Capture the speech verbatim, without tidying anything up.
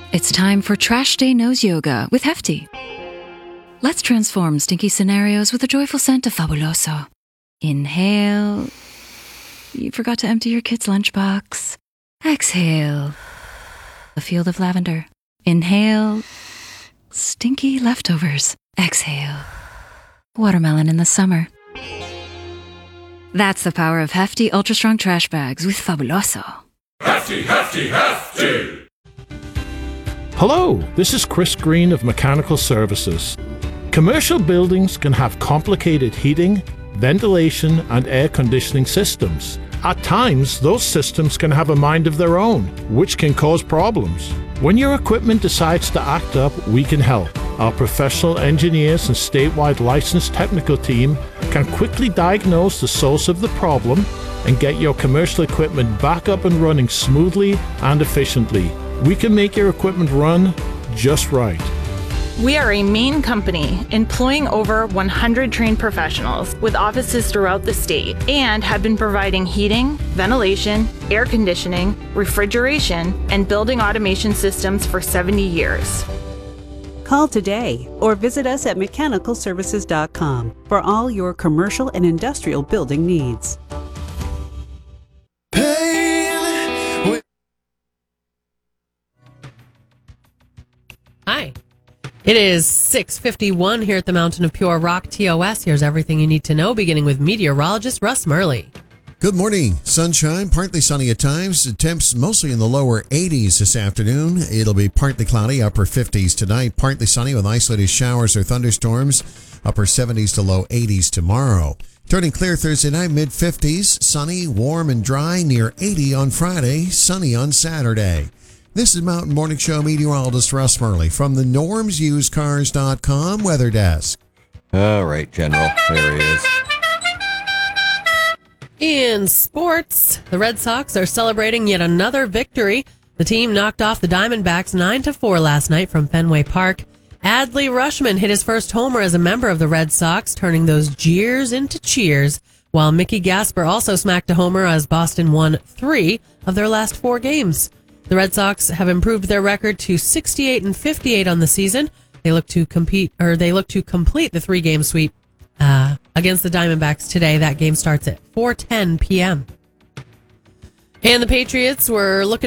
It's time for Trash Day Nose Yoga with Hefty. Let's transform stinky scenarios with a joyful scent of Fabuloso. Inhale. You forgot to empty your kid's lunchbox. Exhale. A field of lavender. Inhale. Stinky leftovers. Exhale. Watermelon in the summer. That's the power of Hefty Ultra Strong Trash Bags with Fabuloso. Hefty, Hefty, Hefty! Hello, this is Chris Green of Mechanical Services. Commercial buildings can have complicated heating, ventilation, and air conditioning systems. At times, those systems can have a mind of their own, which can cause problems. When your equipment decides to act up, we can help. Our professional engineers and statewide licensed technical team can quickly diagnose the source of the problem and get your commercial equipment back up and running smoothly and efficiently. We can make your equipment run just right. We are a Maine company employing over one hundred trained professionals with offices throughout the state and have been providing heating, ventilation, air conditioning, refrigeration, and building automation systems for seventy years. Call today or visit us at mechanical services dot com for all your commercial and industrial building needs. Hi. It is six fifty-one here at the Mountain of Pure Rock T O S. Here's everything you need to know, beginning with meteorologist Russ Murley. Good morning. Sunshine, partly sunny at times. Temps mostly in the lower eighties this afternoon. It'll be partly cloudy, upper fifties tonight. Partly sunny with isolated showers or thunderstorms. Upper seventies to low eighties tomorrow. Turning clear Thursday night, mid fifties. Sunny, warm, and dry. Near eighty on Friday. Sunny on Saturday. This is Mountain Morning Show meteorologist Russ Murley from the norms used cars dot com weather desk. All right, General. There he is. In sports, the Red Sox are celebrating yet another victory. The team knocked off the Diamondbacks nine to four last night from Fenway Park. Adley Rutschman hit his first homer as a member of the Red Sox, turning those jeers into cheers, while Mickey Gasper also smacked a homer as Boston won three of their last four games. The Red Sox have improved their record to sixty-eight and fifty-eight on the season. They look to compete, or they look to complete the three-game sweep uh, against the Diamondbacks today. That game starts at four ten p.m. And the Patriots were looking